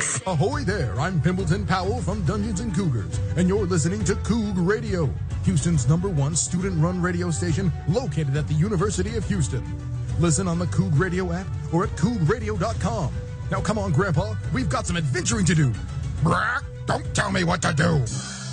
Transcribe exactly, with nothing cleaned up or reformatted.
Ahoy there, I'm Pimbleton Powell from Dungeons and Cougars, and you're listening to Coug Radio, Houston's number one student-run radio station located at the University of Houston. Listen on the Coug Radio app or at coug radio dot com. Now come on, Grandpa, we've got some adventuring to do. Brock, don't tell me what to do.